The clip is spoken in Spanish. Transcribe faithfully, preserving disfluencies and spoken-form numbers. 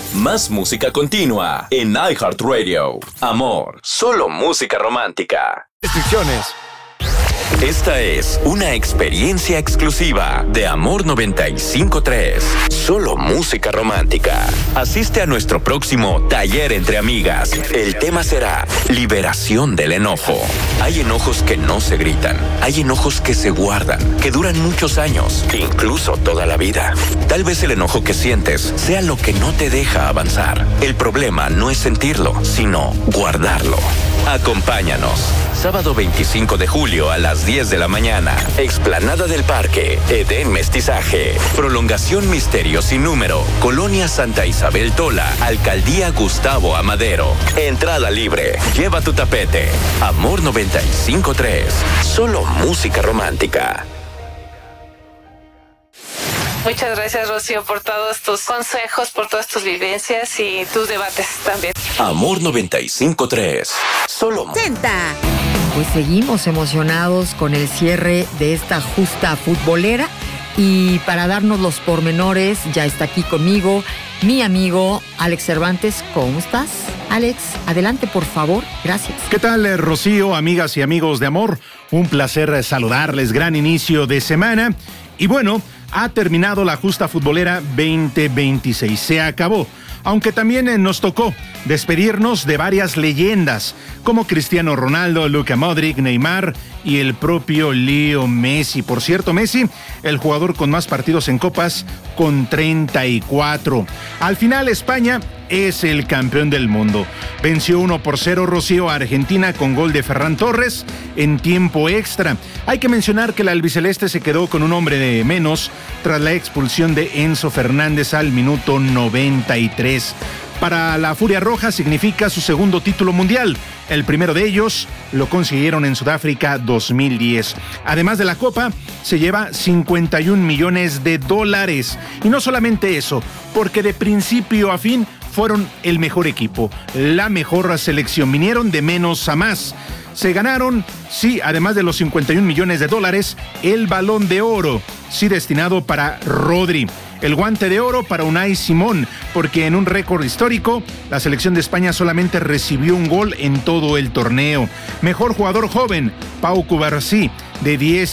Más música continua en iHeartRadio. Amor, solo música romántica. Restricciones. Esta es una experiencia exclusiva de Amor noventa y cinco punto tres. Solo música romántica. Asiste a nuestro próximo taller entre amigas. El tema será liberación del enojo. Hay enojos que no se gritan. Hay enojos que se guardan, que duran muchos años, incluso toda la vida. Tal vez el enojo que sientes sea lo que no te deja avanzar. El problema no es sentirlo, sino guardarlo. Acompáñanos. Sábado veinticinco de julio a las diez de la mañana. Explanada del Parque. Edén Mestizaje. Prolongación Misterio sin número. Colonia Santa Isabel Tola. Alcaldía Gustavo Amadero. Entrada libre. Lleva tu tapete. Amor noventa y cinco punto tres. Solo música romántica. Muchas gracias, Rocío, por todos tus consejos, por todas tus vivencias y tus debates también. Amor noventa y cinco punto tres. Solo. ¡Senta! Pues seguimos emocionados con el cierre de esta justa futbolera. Y para darnos los pormenores, ya está aquí conmigo mi amigo Alex Cervantes. ¿Cómo estás, Alex? Adelante, por favor. Gracias. ¿Qué tal, Rocío, amigas y amigos de Amor? Un placer saludarles. Gran inicio de semana. Y bueno, ha terminado la justa futbolera veinte veintiséis. Se acabó. Aunque también nos tocó despedirnos de varias leyendas, como Cristiano Ronaldo, Luka Modric, Neymar y el propio Leo Messi. Por cierto, Messi, el jugador con más partidos en copas, con treinta y cuatro. Al final, España es el campeón del mundo. Venció uno por cero, Rocío, a Argentina con gol de Ferran Torres en tiempo extra. Hay que mencionar que la albiceleste se quedó con un hombre de menos tras la expulsión de Enzo Fernández al minuto noventa y tres. Para la Furia Roja significa su segundo título mundial. El primero de ellos lo consiguieron en Sudáfrica dos mil diez. Además de la Copa, se lleva cincuenta y un millones de dólares. Y no solamente eso, porque de principio a fin fueron el mejor equipo, la mejor selección. Vinieron de menos a más. Se ganaron, sí, además de los cincuenta y un millones de dólares, el Balón de Oro, sí, destinado para Rodri. El Guante de Oro para Unai Simón, porque en un récord histórico, la selección de España solamente recibió un gol en todo el torneo. Mejor jugador joven, Pau Cubarsí, de diez